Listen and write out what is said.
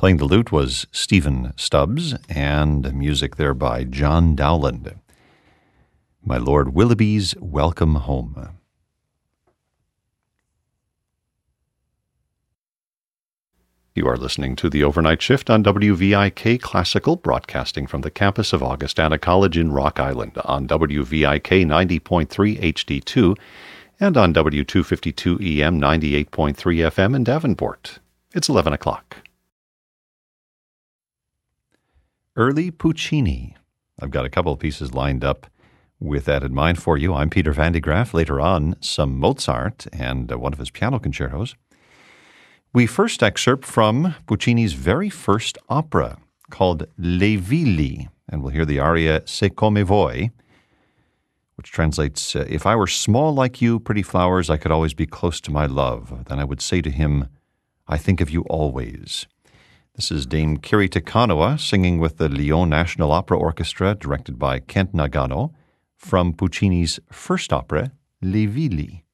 Playing the lute was Stephen Stubbs, and music there by John Dowland. My Lord Willoughby's Welcome Home. You are listening to The Overnight Shift on WVIK Classical, broadcasting from the campus of Augustana College in Rock Island on WVIK 90.3 HD2 and on W252 EM 98.3 FM in Davenport. It's 11 o'clock. Early Puccini. I've got a couple of pieces lined up with that in mind for you. I'm Peter Van de Graaff. Later on, some Mozart and one of his piano concertos. We first excerpt from Puccini's very first opera called Le Villi, and we'll hear the aria Se come voi, which translates, if I were small like you, pretty flowers, I could always be close to my love. Then I would say to him, I think of you always. This is Dame Kiri Te Kanawa singing with the Lyon National Opera Orchestra, directed by Kent Nagano, from Puccini's first opera, Le Villi.